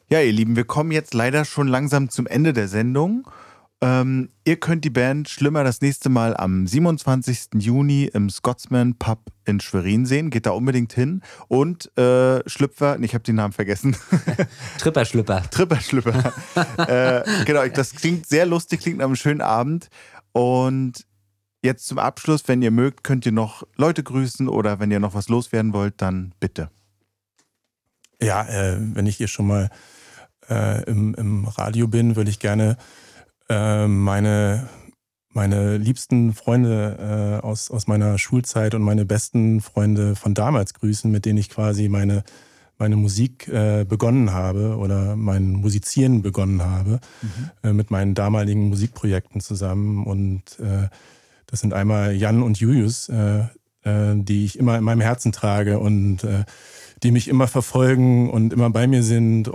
Ja, ihr Lieben, wir kommen jetzt leider schon langsam zum Ende der Sendung. Ihr könnt die Band Schlimmer das nächste Mal am 27. Juni im Scotsman Pub in Schwerin sehen. Geht da unbedingt hin. Und Schlüpfer, ich habe den Namen vergessen. Tripperschlüpper. Tripperschlüpper. Genau, das klingt sehr lustig, klingt nach einem schönen Abend. Und jetzt zum Abschluss, wenn ihr mögt, könnt ihr noch Leute grüßen oder wenn ihr noch was loswerden wollt, dann bitte. Ja, wenn ich hier schon mal im Radio bin, würde ich gerne meine liebsten Freunde aus meiner Schulzeit und meine besten Freunde von damals grüßen, mit denen ich quasi meine Musik begonnen habe oder mein Musizieren begonnen habe, mit meinen damaligen Musikprojekten zusammen. Und das sind einmal Jan und Julius, die ich immer in meinem Herzen trage und die mich immer verfolgen und immer bei mir sind.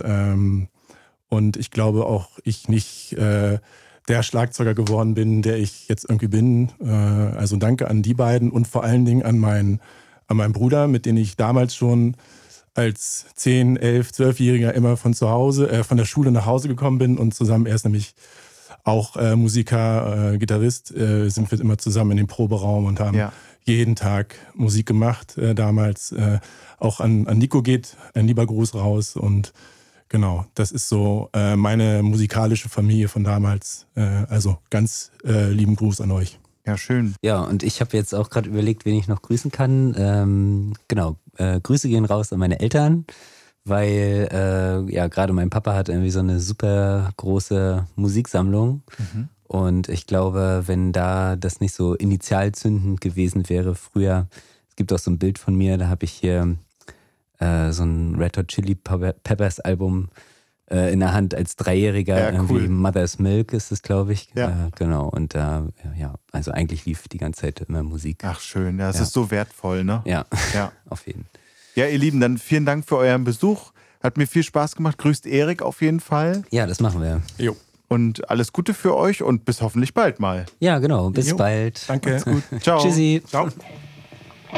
Und ich glaube auch, ich nicht der Schlagzeuger geworden bin, der ich jetzt irgendwie bin. Also danke an die beiden und vor allen Dingen an meinen Bruder, mit dem ich damals schon als 10, 11, 12-Jähriger immer von der Schule nach Hause gekommen bin und zusammen, er ist nämlich auch Musiker, Gitarrist, sind wir immer zusammen in dem Proberaum und haben jeden Tag Musik gemacht. Damals auch an Nico geht ein lieber Gruß raus und genau, das ist so meine musikalische Familie von damals. Also ganz lieben Gruß an euch. Ja, schön. Ja, und ich habe jetzt auch gerade überlegt, wen ich noch grüßen kann. Grüße gehen raus an meine Eltern, weil gerade mein Papa hat irgendwie so eine super große Musiksammlung. Und ich glaube, wenn da das nicht so initialzündend gewesen wäre früher, es gibt auch so ein Bild von mir, da habe ich hier so ein Red Hot Chili Peppers Album in der Hand als Dreijähriger, irgendwie cool. Mother's Milk ist es, glaube ich. Ja. Genau, und also eigentlich lief die ganze Zeit immer Musik. Ach schön, das ist so wertvoll, ne? Ja, auf jeden Fall. Ja, ihr Lieben, dann vielen Dank für euren Besuch. Hat mir viel Spaß gemacht. Grüßt Erik auf jeden Fall. Ja, das machen wir. Jo. Und alles Gute für euch und bis hoffentlich bald mal. Ja, genau. Bis bald. Danke. Macht's gut. Ciao. Tschüssi. Ciao.